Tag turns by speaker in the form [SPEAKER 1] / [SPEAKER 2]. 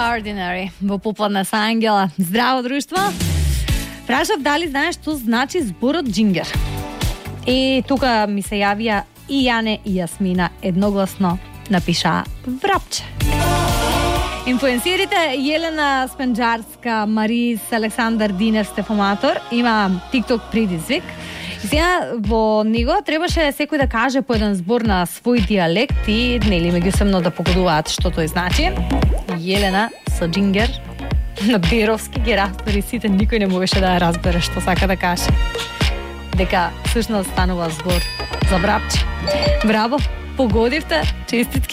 [SPEAKER 1] Extraordinary во попладне са Ангела. Здраво, друштво! Прашав дали знаеш што значи зборот джингер. И тука ми се јавија и Јане и Јасмина едногласно напиша врапче. Инфлуенсерите Јелена Спенџарска, Марис, Александар Динер, Стефоматор има TikTok предизвик. И сега во него требаше секој да каже по еден збор на свој дијалект и нели меѓусебно да погодуваат што тој значи. Јелена со джингер на Беровски ги разбери сите, никој не можеше да ја разбере што сака да каже. Дека всушност станува збор за врапче. Браво, погодивте, честитки.